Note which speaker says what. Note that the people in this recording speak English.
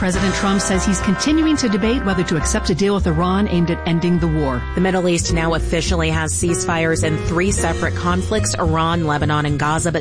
Speaker 1: President Trump says he's continuing to debate whether to accept a deal with Iran aimed at ending the war.
Speaker 2: The Middle East now officially has ceasefires in 3 separate conflicts, Iran, Lebanon, and Gaza, but